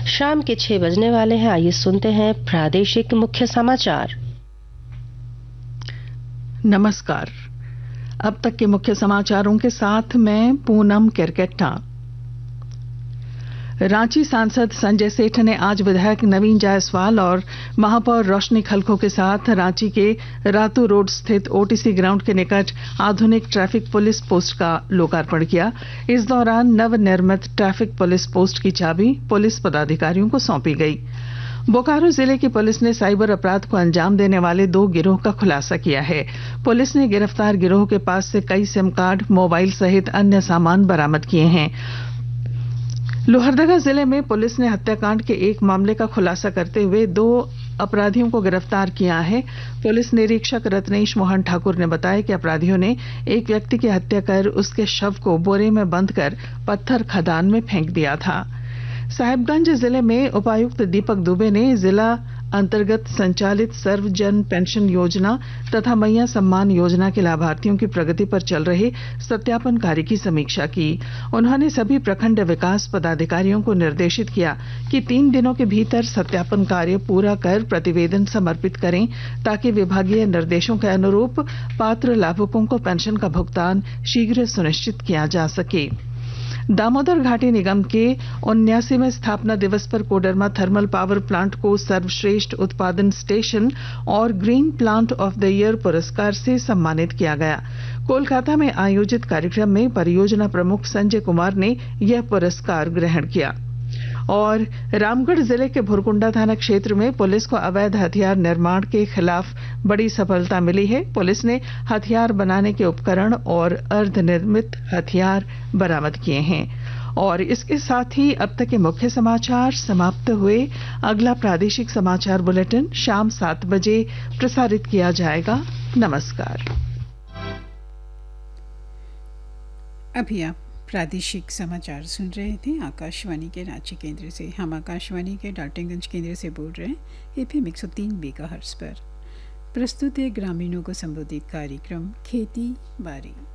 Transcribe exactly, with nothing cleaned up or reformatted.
शाम के छह बजने वाले हैं। आइए सुनते हैं प्रादेशिक मुख्य समाचार। नमस्कार। अब तक के मुख्य समाचारों के साथ मैं पूनम केरकेट्टा। रांची सांसद संजय सेठ ने आज विधायक नवीन जायसवाल और महापौर रोशनी खलखो के साथ रांची के रातू रोड स्थित ओटीसी ग्राउंड के निकट आधुनिक ट्रैफिक पुलिस पोस्ट का लोकार्पण किया। इस दौरान नवनिर्मित ट्रैफिक पुलिस पोस्ट की चाबी पुलिस पदाधिकारियों को सौंपी गई। बोकारो जिले की पुलिस ने साइबर अपराध को अंजाम देने वाले दो गिरोह का खुलासा किया है। पुलिस ने गिरफ्तार गिरोह के पास से कई सिम कार्ड, मोबाइल सहित अन्य सामान बरामद किए हैं। लोहरदगा जिले में पुलिस ने हत्याकांड के एक मामले का खुलासा करते हुए दो अपराधियों को गिरफ्तार किया है। पुलिस निरीक्षक रत्नेश मोहन ठाकुर ने बताया कि अपराधियों ने एक व्यक्ति की हत्या कर उसके शव को बोरे में बंद कर पत्थर खदान में फेंक दिया था। साहिबगंज जिले में उपायुक्त दीपक दुबे ने जिला अंतर्गत संचालित सर्वजन पेंशन योजना तथा मैया सम्मान योजना के लाभार्थियों की प्रगति पर चल रहे सत्यापन कार्य की समीक्षा की। उन्होंने सभी प्रखंड विकास पदाधिकारियों को निर्देशित किया कि तीन दिनों के भीतर सत्यापन कार्य पूरा कर प्रतिवेदन समर्पित करें ताकि विभागीय निर्देशों के अनुरूप पात्र लाभुकों को पेंशन का भुगतान शीघ्र सुनिश्चित किया जा सके। दामोदर घाटी निगम के उन्यासीवें स्थापना दिवस पर कोडरमा थर्मल पावर प्लांट को सर्वश्रेष्ठ उत्पादन स्टेशन और green plant of the year पुरस्कार से सम्मानित किया गया। कोलकाता में आयोजित कार्यक्रम में परियोजना प्रमुख संजय कुमार ने यह पुरस्कार ग्रहण किया। और रामगढ़ जिले के भुरकुंडा थाना क्षेत्र में पुलिस को अवैध हथियार निर्माण के खिलाफ बड़ी सफलता मिली है। पुलिस ने हथियार बनाने के उपकरण और अर्धनिर्मित हथियार बरामद किए हैं। और इसके साथ ही अब तक के मुख्य समाचार समाप्त हुए। अगला प्रादेशिक समाचार बुलेटिन शाम सात बजे प्रसारित किया जाएगा। नमस्कार। अभी आप प्रादेशिक समाचार सुन रहे थे आकाशवाणी के रांची केंद्र से। हम आकाशवाणी के डाल्टनगंज केंद्र से बोल रहे हैं एफएम एक सौ तीन मेगाहर्ट्ज पर। प्रस्तुत है ग्रामीणों को संबोधित कार्यक्रम खेती बाड़ी।